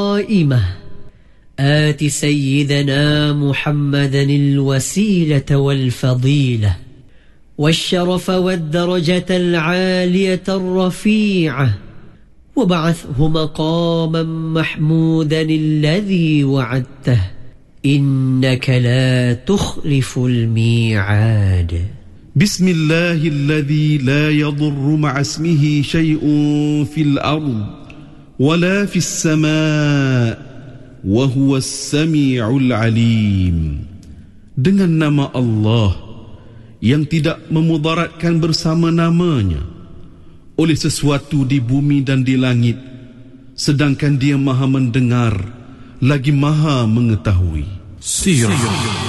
قائمة آت سيدنا محمدا الوسيلة والفضيلة والشرف والدرجة العالية الرفيعة وبعثه مقاما محمودا الذي وعدته إنك لا تخلف الميعاد. بسم الله الذي لا يضر مع اسمه شيء في الأرض ولا في السماء وهو السميع العليم. Dengan nama Allah yang tidak memudaratkan bersama namanya oleh sesuatu di bumi dan di langit, sedangkan Dia Maha mendengar lagi Maha mengetahui. Sirah.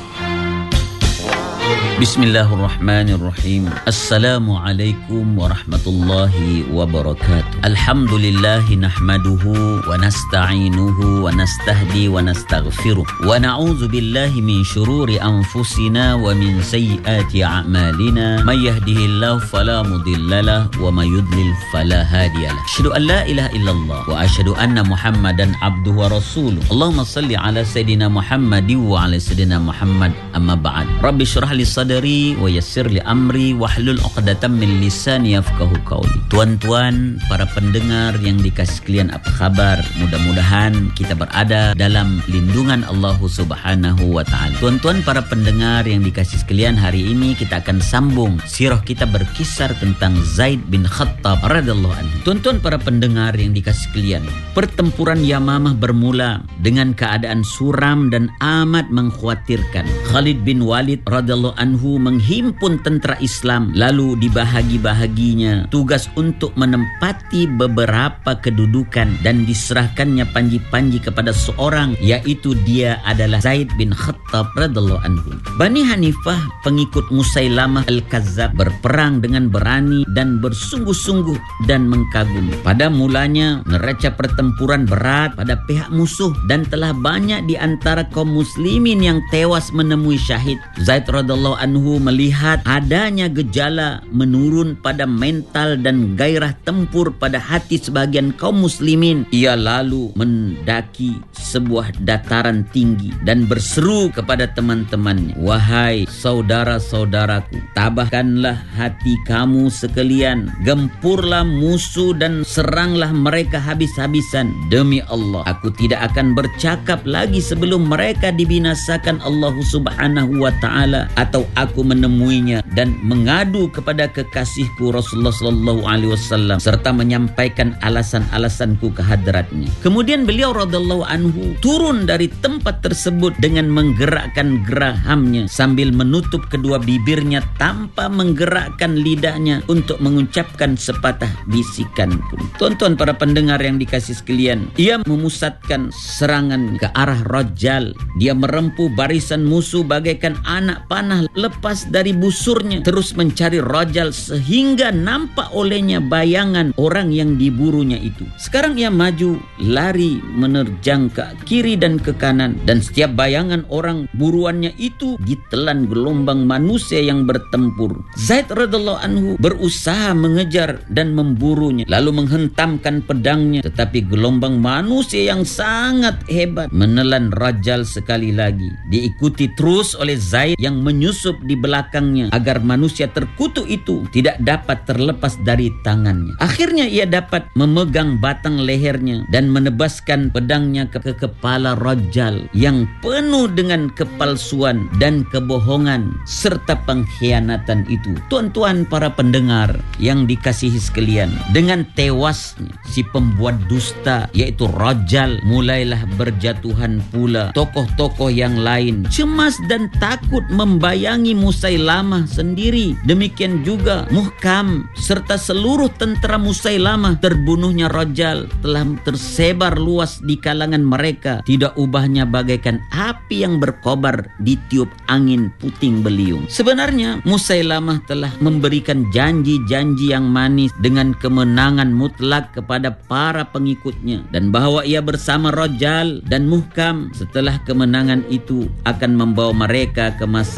Bismillahirrahmanirrahim. Assalamualaikum warahmatullahi wabarakatuh. Alhamdulillahi nahmaduhu wa nasta'inuhu wa nastahdi wa nastaghfiruh wa na'udzu billahi min syururi anfusina wa min sayyiati a'malina may yahdihillahu fala mudhillalah wa may yudlil fala hadiyalah. Asyhadu an la ilaha illallah wa asyhadu anna Muhammadan abduhu wa rasuluh. Allahumma salli ala sayidina Muhammadin wa ala sayidina Muhammad, amma ba'd. Rabbi shrah li sadri wa yassir li amri wahlul 'uqdatam min lisani yafqahu qawli. Tuan-tuan, para pendengar yang dikasihi sekalian, apa kabar? Mudah-mudahan kita berada dalam lindungan Allah Subhanahu wa taala. Tuan-tuan, para pendengar yang dikasihi sekalian, hari ini kita akan sambung sirah kita berkisar tentang Zaid bin Khattab radhiyallahu anhu. Tuan-tuan, para pendengar yang dikasihi sekalian, pertempuran Yamamah bermula dengan keadaan suram dan amat mengkhawatirkan. Khalid bin Walid radhiyallahu anhu menghimpun tentera Islam, lalu dibahagi-bahaginya tugas untuk menempati beberapa kedudukan dan diserahkannya panji-panji kepada seorang, yaitu dia adalah Zaid bin Khattab radhiyallahu anhu. Bani Hanifah, pengikut Musailamah al-Kazzab, berperang dengan berani dan bersungguh-sungguh dan mengagumi. Pada mulanya neraca pertempuran berat pada pihak musuh dan telah banyak di antara kaum muslimin yang tewas menemui syahid. Zaid radhiyallahu anhu melihat adanya gejala menurun pada mental dan gairah tempur pada hati sebagian kaum muslimin. Ia lalu mendaki sebuah dataran tinggi dan berseru kepada teman-temannya, "Wahai saudara-saudaraku, tabahkanlah hati kamu sekalian, gempurlah musuh dan seranglah mereka habis-habisan. Demi Allah, aku tidak akan bercakap lagi sebelum mereka dibinasakan Allah Subhanahu wa ta'ala, atau aku menemuinya dan mengadu kepada kekasihku Rasulullah sallallahu alaihi wasallam serta menyampaikan alasan-alasanku ke hadratnya." Kemudian beliau radhiyallahu anhu turun dari tempat tersebut dengan menggerakkan gerahamnya sambil menutup kedua bibirnya tanpa menggerakkan lidahnya untuk mengucapkan sepatah bisikan pun. Tuan-tuan, para pendengar yang dikasihi sekalian, ia memusatkan serangan ke arah Rajal. Dia merempuh barisan musuh bagaikan anak panah lepas dari busurnya, terus mencari Rajal sehingga nampak olehnya bayangan orang yang diburunya itu. Sekarang ia maju, lari, menerjang ke kiri dan ke kanan, dan setiap bayangan orang buruannya itu ditelan gelombang manusia yang bertempur. Zaid radhiyallahu anhu berusaha mengejar dan memburunya, lalu menghentamkan pedangnya, tetapi gelombang manusia yang sangat hebat menelan Rajal sekali lagi. Diikuti terus oleh Zaid yang menyusup di belakangnya agar manusia terkutuk itu tidak dapat terlepas dari tangannya. Akhirnya ia dapat memegang batang lehernya dan menebaskan pedangnya ke kepala Rajal yang penuh dengan kepalsuan dan kebohongan serta pengkhianatan itu. Tuan-tuan, para pendengar yang dikasihi sekalian, dengan tewasnya si pembuat dusta yaitu Rajal, mulailah berjatuhan pula tokoh-tokoh yang lain. Cemas dan takut membayangi Musailamah sendiri. Demikian juga Muhkam serta seluruh tentera Musailamah. Terbunuhnya Rajal telah tersebar luas di kalangan mereka, tidak ubahnya bagaikan api yang berkobar ditiup angin puting beliung. Sebenarnya Musailamah telah memberikan janji-janji yang manis dengan kemenangan mutlak kepada para pengikutnya, dan bahwa ia bersama Rajal dan Muhkam setelah kemenangan itu akan membawa mereka ke masa depan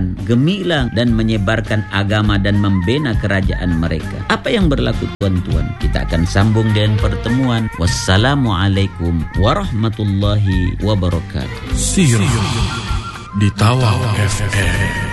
akan gemilang dan menyebarkan agama dan membina kerajaan mereka. Apa yang berlaku tuan-tuan? Kita akan sambung dengan pertemuan. Wassalamualaikum warahmatullahi wabarakatuh. Sirah di Tawau FM.